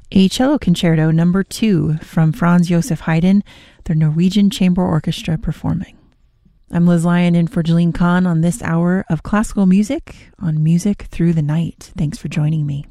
a cello concerto number 2 from Franz Josef Haydn, the Norwegian Chamber Orchestra performing. I'm Liz Lyon in for Jeline Kahn on this hour of classical music on Music Through the Night. Thanks for joining me.